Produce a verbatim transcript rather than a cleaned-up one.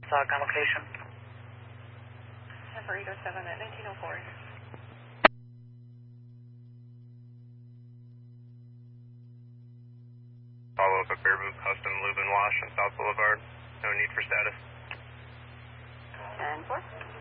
dog on location. Number eight oh seven at nineteen oh four. Follow up at Bearboot Custom Lube and Wash on South Boulevard. No need for status. And four.